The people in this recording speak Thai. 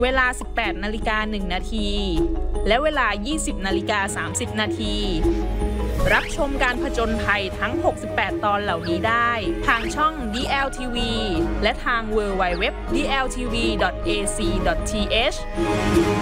เวลา 18:01 น.และเวลา 20:30 น.รับชมการผจญภัยทั้ง 68 ตอนเหล่านี้ได้ทางช่อง DLTV และทาง www.dltv.ac.th